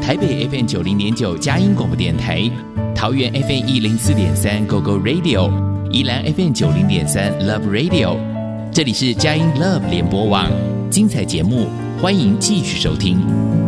台北 FM90.9 佳音广播电台，桃园 FM104.3 Go Go Radio， 宜兰 FM90.3 Love Radio。这里是佳音 Love 联播网，精彩节目，欢迎继续收听。